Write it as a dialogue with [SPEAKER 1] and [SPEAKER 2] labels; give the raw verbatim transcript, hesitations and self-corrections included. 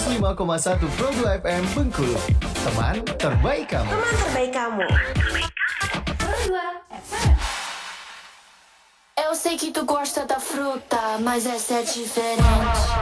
[SPEAKER 1] lima koma satu Pro dua F M Bengkulu. Teman terbaik kamu.
[SPEAKER 2] Teman terbaik kamu.
[SPEAKER 3] Pro dua F M.
[SPEAKER 4] Eu sei que tu gosta da fruta, mas essa é diferente.